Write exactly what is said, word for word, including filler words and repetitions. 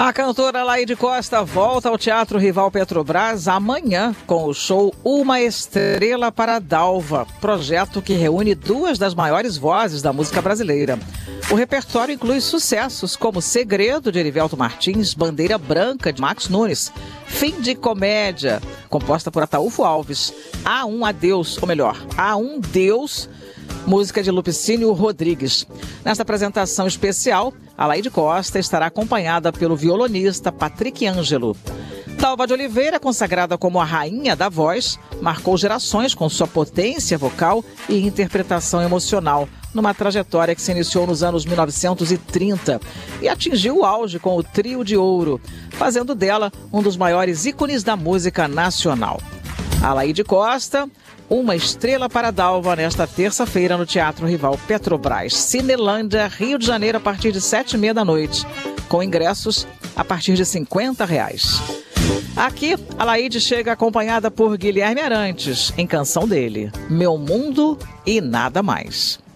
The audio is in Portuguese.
A cantora Laíde Costa volta ao Teatro Rival Petrobras amanhã com o show Uma Estrela para Dalva, projeto que reúne duas das maiores vozes da música brasileira. O repertório inclui sucessos como Segredo, de Erivelto Martins, Bandeira Branca, de Max Nunes, Fim de Comédia, composta por Ataúfo Alves, Há um Adeus, ou melhor, Há um Deus, música de Lupicínio Rodrigues. Nesta apresentação especial, a Laíde Costa estará acompanhada pelo violonista Patrick Ângelo. Dalva de Oliveira, consagrada como a rainha da voz, marcou gerações com sua potência vocal e interpretação emocional, numa trajetória que se iniciou nos anos mil novecentos e trinta e atingiu o auge com o Trio de Ouro, fazendo dela um dos maiores ícones da música nacional. A Laíde Costa, Uma Estrela para Dalva, nesta terça-feira no Teatro Rival Petrobras, Cinelândia, Rio de Janeiro, a partir de sete e meia da noite, com ingressos a partir de cinquenta reais. Aqui, a Laíde chega acompanhada por Guilherme Arantes, em canção dele, Meu Mundo e Nada Mais.